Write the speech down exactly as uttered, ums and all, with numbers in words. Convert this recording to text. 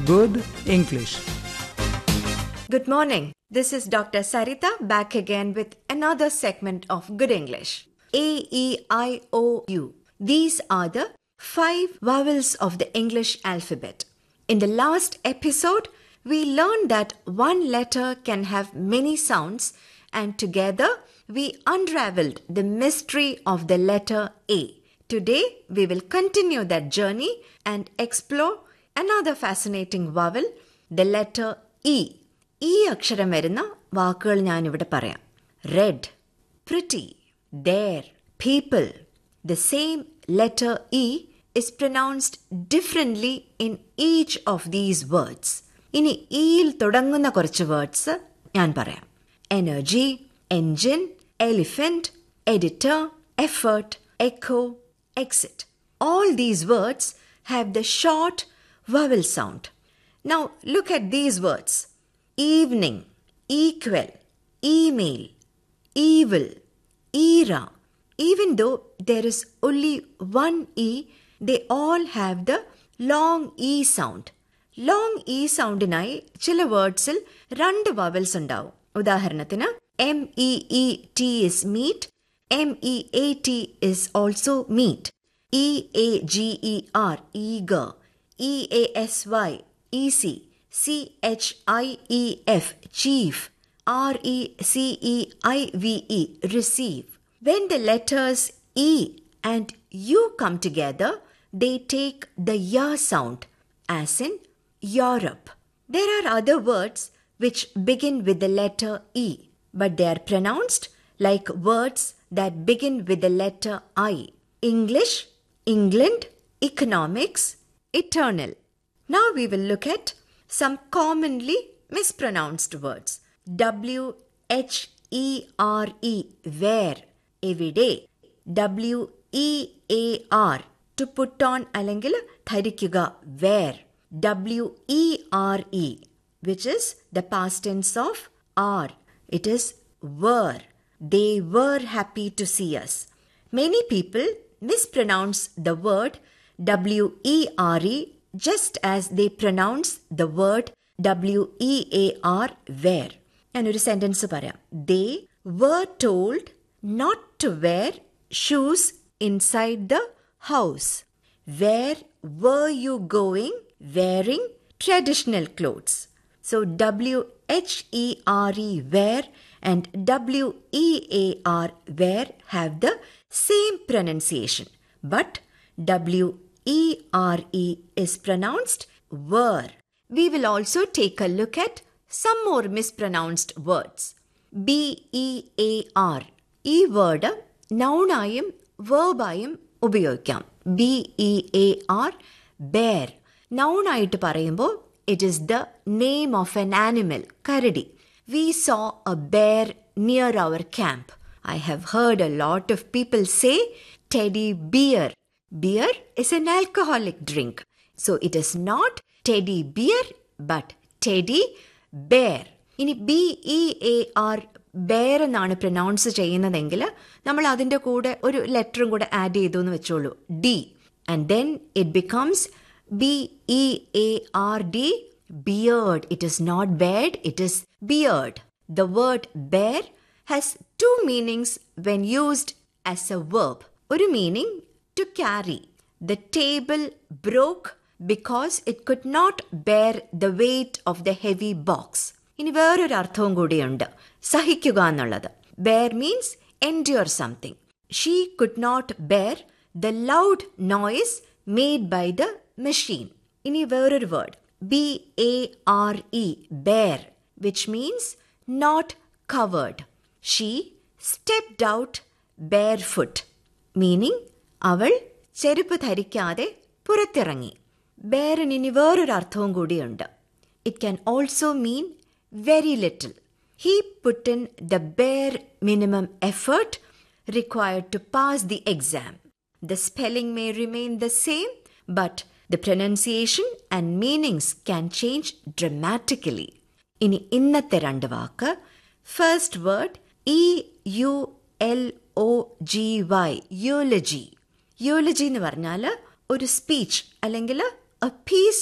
Good English. Good morning. This is Doctor Sarita back again with another segment of Good English. A, E, I, O, U. These are the five vowels of the English alphabet. In the last episode, we learned that one letter can have many sounds, and together we unraveled the mystery of the letter A. Today, we will continue that journey and explore another fascinating vowel, the letter E. ഈ അക്ഷരം വരുന്ന വാക്കുകൾ ഞാനിവിടെ പറയാം. Red, pretty, there, people. The same letter E is pronounced differently in each of these words. ഇനി ഇയിൽ തുടങ്ങുന്ന കുറച്ച് വേർഡ്സ് ഞാൻ പറയാം. Energy, engine, elephant, editor, effort, echo, exit. All these words have the short vowel sound. Now look at these words. Evening, equal, email, evil, era. Even though there is only one E, they all have the long E sound. Long E soundനായി ചില വേർഡ്സിൽ രണ്ട് vowels ഉണ്ടാവും. ഉദാഹരണത്തിന് M E E T is meat, M E A T is also meat. E A G E R, eager, E A S Y, easy, C H I E F, chief, R E C E I V E, receive. When the letters E and U come together, they take the ya sound, as in Europe. There are other words which begin with the letter E, but they are pronounced like words that begin with the letter I. English, England, economics, eternal. Now we will look at some commonly mispronounced words. W H E R E, where, everyday. W E A R, to put on അല്ലെങ്കിൽ ധരിക്കുക, wear. W E R E, which is the past tense of are. It is were. They were happy to see us. Many people mispronounce the word W E R E just as they pronounce the word W E A R, wear. ഞാനൊരു sentence പറയാം. They were told not to wear shoes inside the house. Where were you going wearing traditional clothes? So W H E R E, wear, and W E A R, wear, have the same pronunciation, but W E R E is pronounced were. We will also take a look at some more mispronounced words. B E A R. ഈ word നൗണായും വേർബായും ഉപയോഗിക്കാം. B E A R, bear. നൗണായിട്ട് പറയുമ്പോൾ it is the name of N animal, കരടി. We saw a bear near our camp. I have heard a lot of people say teddy beer. Beer is an alcoholic drink. So it is not teddy beer but teddy bear. ഇനി B E A R, bear എന്നാണ് pronounce ചെയ്യുന്നതെങ്കിൽ നമ്മൾ അതിൻ്റെ കൂടെ ഒരു ലെറ്ററും കൂടെ add ചെയ്തു എന്ന് വെച്ചോളൂ, D. And then it becomes B E A R D, beard. It is not bed, it is beard. The word bear has two meanings when used as a verb. ഒരു meaning, to carry. The table broke because it could not bear the weight of the heavy box. ഇനി വേറൊരു അർത്ഥവും കൂടിയുണ്ട്, സഹിക്കുക എന്നുള്ളത്. bear means endure something. She could not bear the loud noise made by the machine. ഇനി വേറൊരു word, B A R E, bear, which means not covered. She stepped out barefoot, meaning അവൾ ചെരുപ്പ് ധരിക്കാതെ പുറത്തിറങ്ങി. ബെയറിന് ഇനി വേറൊരു അർത്ഥവും കൂടിയുണ്ട്. It can also mean very little. He put in the bare minimum effort required to pass the exam. The spelling may remain the same, but the pronunciation and meanings can change dramatically. ഇനി ഇന്നത്തെ രണ്ട് വാക്ക്. First word E U L O G Y, യൂലജി. യൂലജി എന്ന് പറഞ്ഞാൽ ഒരു speech അല്ലെങ്കിൽ A piece